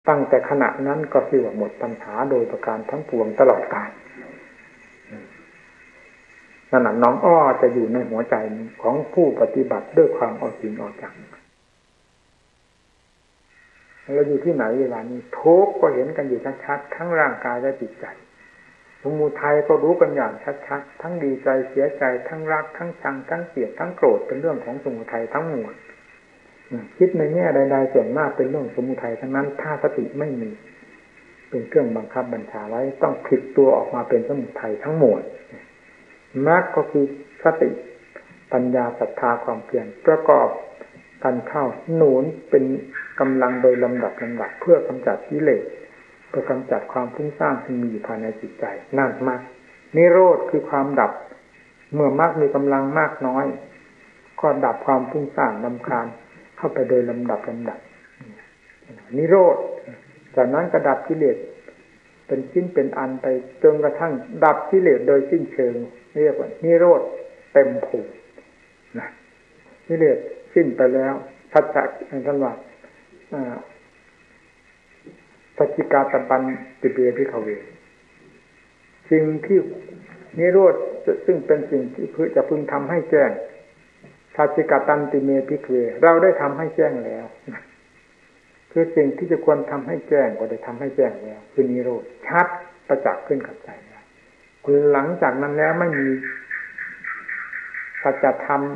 ตั้งแต่ขณะนั้นก็คือว่าหมดปัญหาโดยประการทั้งปวงตลอดกาลนั่นน่ะน้องอ้อจะอยู่ในหัวใจของผู้ปฏิบัติด้วยความเอาจริงเอาจังเราอยู่ที่ไหนเวลานี้ทุกข์ก็เห็นกันอยู่ชัดๆทั้งร่างกายและจิตใจสมุทัยก็รู้กันอย่างชัดๆทั้งดีใจเสียใจทั้งรักทั้งชังทั้งเกลียดทั้งโกรธเป็นเรื่องของสมุทัยทั้งหมดคิดในแง่ใดๆส่วนมากเป็นเรื่องสมุทัยทั้งนั้นถ้าสติไม่มีเป็นเครื่องบังคับบัญชาไว้ต้องผลิตตัวออกมาเป็นสมุทัยทั้งหมดมรรคก็คือสติปัญญาศรัทธาความเพียรประกอบกันเข้าหนุนเป็นกำลังโดยลำดับเพื่อกำจัดกิเลสเพื่อกำจัดความฟุ้งซ่านที่มีอยู่ภายในจิตใจนั่นมรรคนิโรธคือความดับเมื่อมรรคมีกำลังมากน้อยก็ดับความฟุ้งซ่านรำคาญเข้าไปโดยลำดับนิโรธจากนั้นก็ดับกิเลสเป็นชิ้นเป็นอันไปจนกระทั่งดับกิเลสโดยสิ้นเชิงเรียกว่านิโรธเต็มภูมินะกิเลสสิ้นไปแล้วสัจจะท่านว่าปัจจิกาตปันติเบพิขเวสิ่งที่นิโรธซึ่งเป็นสิ่งที่จะพึงทำให้แจ้งปัจจิกาตันติเมพิขเวเราได้ทำให้แจ้งแล้วคือสิ่งที่จะควรทำให้แจ้งก็ได้ทำให้แจ้งแล้วคือนิโรธชัดประจักษ์ขึ้นกับใจแล้วหลังจากนั้นแล้วไม่มีสัจธรรม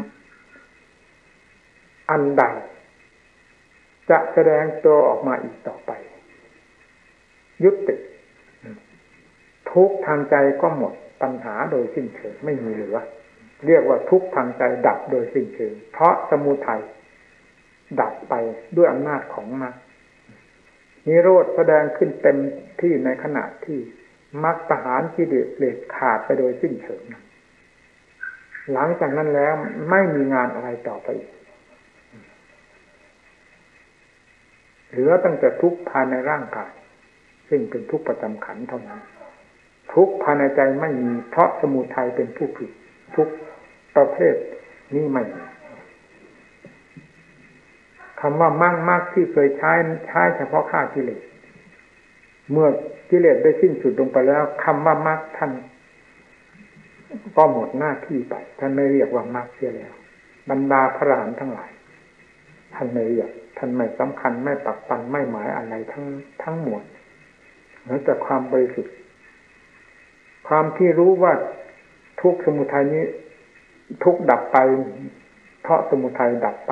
อันใดจะแสดงตัวออกมาอีกต่อไปยุติทุกข์ทางใจก็หมดปัญหาโดยสิ้นเชิงไม่มีเหลือเรียกว่าทุกข์ทางใจดับโดยสิ้นเชิงเพราะสมุทัยดับไปด้วยอำนาจของมรรคนิโรธแสดงขึ้นเต็มที่ในขณะที่มรรคประหารกิเลสขาดไปโดยสิ้นเชิงหลังจากนั้นแล้วไม่มีงานอะไรต่อไปเหลือตั้งแต่ทุกข์ภายในร่างกายซึ่งเป็นทุกข์ประจำขันธ์เท่านั้นทุกข์ภายในใจไม่มีเพราะสมุทัยเป็นผู้ผลิตทุกประเภทนี้ไม่มีคำว่ามั่งมากที่เคยใช้เฉพาะฆ่ากิเลสเมื่อกิเลสได้สิ้นสุดลงไปแล้วคำว่ามากท่านก็หมดหน้าที่ไปท่านไม่เรียกว่ามากเสียแล้วบรรดาพระอรหันต์ทั้งหลายท่านไม่เรียกท่านไม่สำคัญไม่ปักปันไม่หมายอะไรทั้งหมดเหมือนแต่ความบริสุทธิ์ความที่รู้ว่าทุกสมุทัยนี้ทุกดับไปเพราะสมุทัยดับไป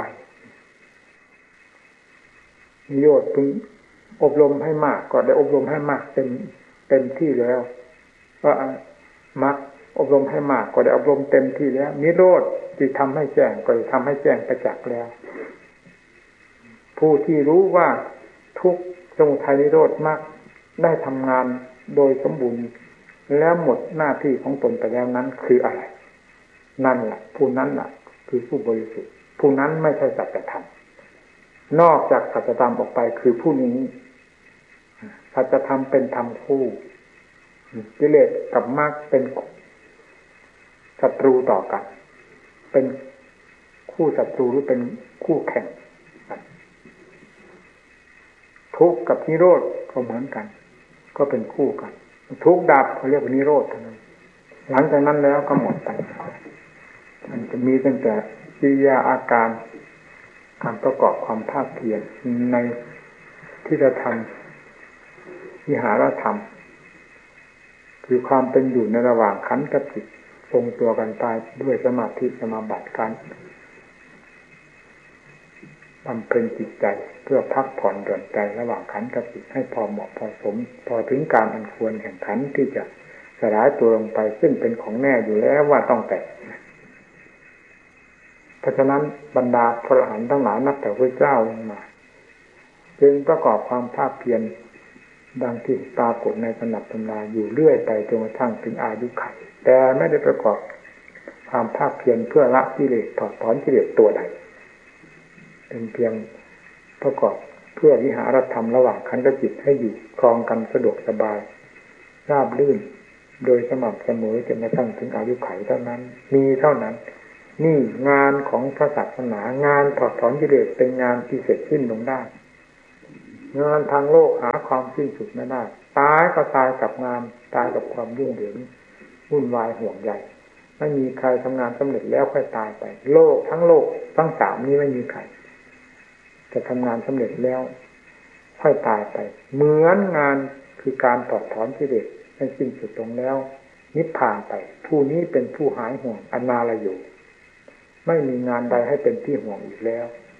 นิโรธพึงอบรมให้มากก็ได้อบรมให้มากเต็มที่แล้วก็มรรคอบรมให้มากก็ได้อบรมเต็มที่แล้วนิโรธที่ทำให้แจ้งก็ได้ทำให้แจ้งประจักษ์แล้วผู้ที่รู้ว่าทุกสมุทัยนิโรธมรรคได้ทำงานโดยสมบูรณ์แล้วหมดหน้าที่ของตนไปแล้วนั้นคืออะไรนั่นแหละผู้นั้นแหละคือผู้บริสุทธิ์ผู้นั้นไม่ใช่สัจธรรมนอกจากสัจธรรมออกไปคือผู้นี้สัจธรรมเป็นธรรมคู่กิเลสกับมรรคเป็นศัตรูต่อกันเป็นคู่ศัตรูหรือเป็นคู่แข่งกันทุกข์กับนิโรธก็เหมือนกันก็เป็นคู่กันทุกข์ดับเขาเรียกว่านิโรธเท่านั้นหลังจากนั้นแล้วก็หมดไปมันจะมีตั้งแต่กิริยาอาการการประกอบความภาคเพียรในที่จะทำวิหารธรรมคือความเป็นอยู่ในระหว่างขันธ์กับจิตทรงตัวกันไปด้วยสมาธิสมาบัติการบำเพ็ญจิตใจเพื่อพักผ่อนหย่อนใจระหว่างขันธ์กับจิตให้พอเหมาะพอสมพอถึงการอันควรแห่งขันธ์ที่จะสลายตัวลงไปซึ่งเป็นของแน่อยู่แล้วว่าต้องแตกเพราะฉะนั้นบรรดาพระอรหันต์ทั้งหลายนับแต่พระเจ้าลงมาจึงประกอบความภาคเพียรดังที่ปรากฏในตำรับตำราอยู่เรื่อยไปจนกระทั่งถึงอายุขัยแต่ไม่ได้ประกอบความภาคเพียรเพื่อละกิเลสถอดถอนกิเลสตัวใดเป็นเพียงประกอบเพื่อวิหารธรรมระหว่างขันธ์กับจิตให้อยู่ครองกันสะดวกสบายราบรื่นโดยสม่ำเสมอจนกระทั่งถึงอายุขัยเท่านั้นมีเท่านั้นนี่งานของพระศาสนางานถอดถอนกิเลสเป็นงานที่เสร็จสิ้นลงได้งานทางโลกหาความสิ้นสุดไม่ได้ตายก็ตายกับงานตายกับความยุ่งเหยิงวุ่นวายห่วงใยไม่มีใครทำงานสำเร็จแล้วค่อยตายไปโลกทั้งสามนี้ไม่มีใครจะทำงานสำเร็จแล้วค่อยตายไปเหมือนงานคือการถอดถอนกิเลสให้สิ้นสุดลงแล้วนิพพานไปผู้นี้เป็นผู้หายห่วงอนาลโยไม่มีงานใดให้เป็นที่ห่วงอีกแล้ว